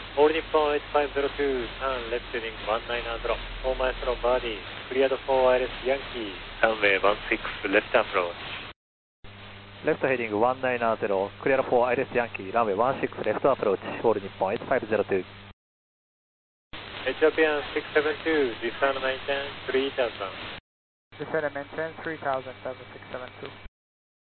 All Nippon 8502, turn left heading 190, 4 miles from Birdie, cleared for ILS Yankee, runway 16 left approach. Left heading 190, clear for ILS Yankee, runway 16 left approach, All Nippon 8502. Ethiopian 672, descend maintain 3000. Descend and maintain 3000, 672.